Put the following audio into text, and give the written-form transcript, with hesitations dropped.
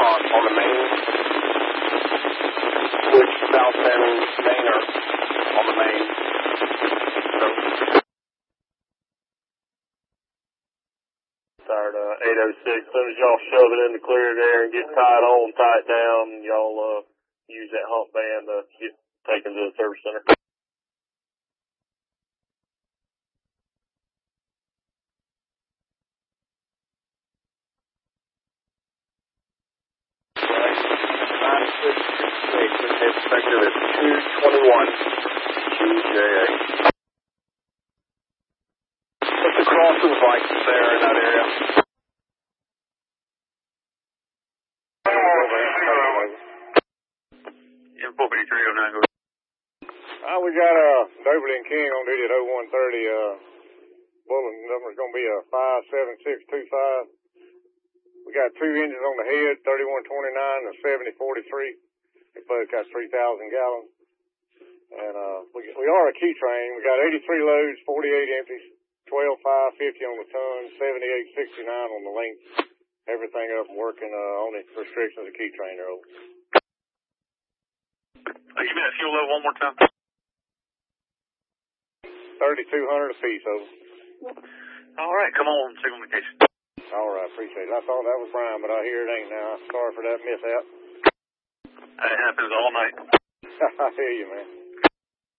on the main. Switch south and mainer on the main. So. Tired 806. As soon as y'all shove it in the clear there and get tied on, tie it down, y'all use that hump band to get taken to the service center. Effective at 221 QJA. What's the crossings like there in that area? We got Doberty and King on duty at 0130. Bulletin number's going to be a 57625. We got two engines on the head, 3129 and 7043. They both got 3,000 gallons. And we are a key train. We got 83 loads, 48 empties, 12,550 on the ton, 7869 on the length. Everything up and working. Only restrictions of key train are over. Give me that fuel level one more time. 3,200 apiece, over. All right, come on, signal indication. All right, appreciate it. I thought that was Brian, but I hear it ain't now. Sorry for that mishap. It happens all night. I hear you, man.